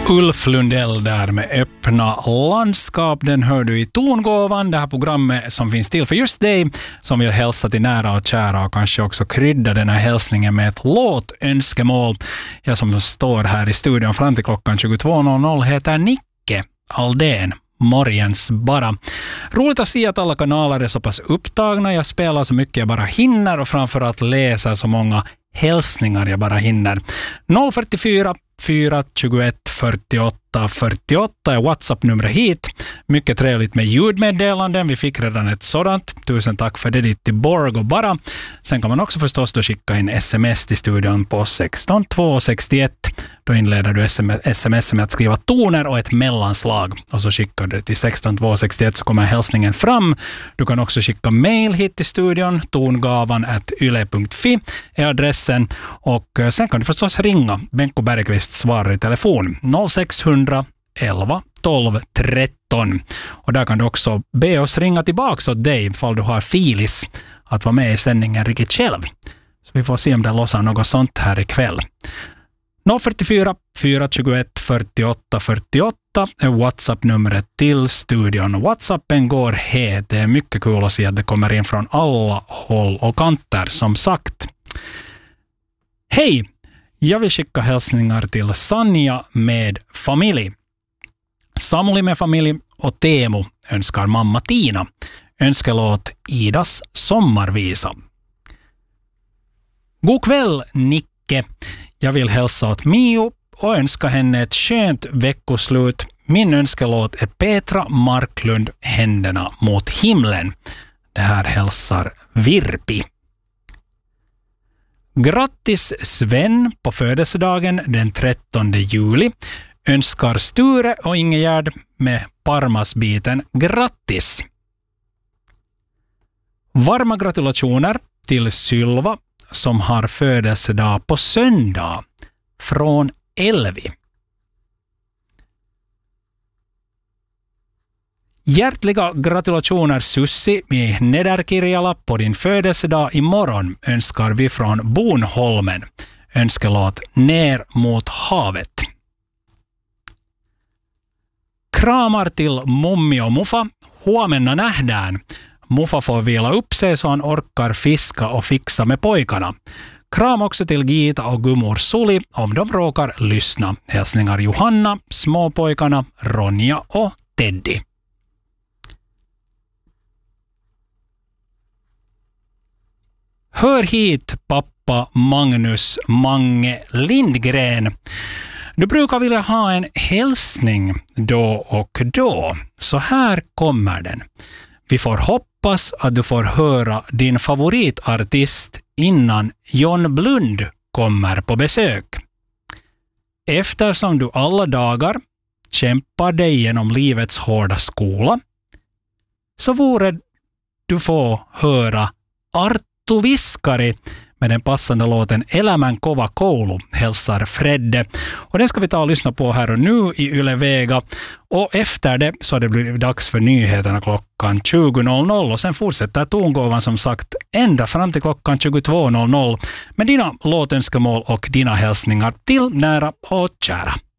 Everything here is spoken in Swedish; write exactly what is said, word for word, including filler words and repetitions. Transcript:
Ulf Lundell där med öppna landskap. Den hör du i Tongåvan, det här programmet som finns till för just dig som vill hälsa till nära och kära och kanske också krydda den här hälsningen med ett låtönskemål. Jag som står här i studion fram till klockan tjugotvå noll noll heter Nicke Aldén. Morgens bara. Roligt att se att alla kanaler är så pass upptagna. Jag spelar så mycket jag bara hinner och framförallt läser så många hälsningar jag bara hinner. noll fyrtiofyra fyra tjugoett fyrtioåtta fyrtioåtta är WhatsApp-numret hit. Mycket trevligt med ljudmeddelanden. Vi fick redan ett sådant. Tusen tack för det dit till Borg och bara. Sen kan man också förstås då skicka in sms till studion på sexton två sextioett. Då inleder du sms med att skriva toner och ett mellanslag. Och så skickar du till sexton två sextioett så kommer hälsningen fram. Du kan också skicka mail hit till studion. tongavan at yle punkt fi är adressen. Och sen kan du förstås ringa. Benko Bergqvist svarar i telefon noll sex hundra elva tolv tretton. Och där kan du också be oss ringa tillbaka åt dig ifall du har filis att vara med i sändningen riktigt själv. Så vi får se om det låser något sånt här ikväll. noll fyrtiofyra fyra tjugoett fyrtioåtta fyrtioåtta är WhatsApp-numret till studion. WhatsAppen går het. Det är mycket kul att se att det kommer in från alla håll och kanter som sagt. Hej! Jag vill skicka hälsningar till Sanja med familj. Samuli med familj och Teemu önskar mamma Tina. Önskelåt Idas sommarvisa. God kväll Nicke. Jag vill hälsa åt Mio och önska henne ett skönt veckoslut. Min önskelåt är Petra Marklund, Händerna mot himlen. Det här hälsar Virpi. Grattis Sven på födelsedagen den trettonde juli. Önskar Sture och Ingegärd med Parmasbiten grattis. Varma gratulationer till Sylva som har födelsedag på söndag från Elvi. Hjärtliga gratulationer Sussi i Nederkirjala på din födelsedag imorgon önskar vi från Bonholmen. Önskelåt Ner mot havet. Kramar till Mummi och Muffa. Huomenna nähdään. Muffa får vila upp sig så han orkar fiska och fixa med pojkarna. Kram också till Gita och Gummor Suli om de råkar lyssna. Hälsningar Johanna, småpojkarna, Ronja och Teddy. Hör hit pappa Magnus Mange Lindgren. Du brukar vilja ha en hälsning då och då. Så här kommer den. Vi får hoppas att du får höra din favoritartist innan John Blund kommer på besök. Eftersom du alla dagar kämpar dig genom livets hårda skola så vore du få höra Arttu Viskari med den passande låten Elämän kova koulu hälsar Fredde. Och den ska vi ta och lyssna på här och nu i Yle Vega. Och efter det så har det blivit dags för nyheterna klockan tjugo noll noll. Och sen fortsätter Tongåvan som sagt ända fram till klockan tjugotvå noll noll med dina låtönskemål och dina hälsningar till nära och kära.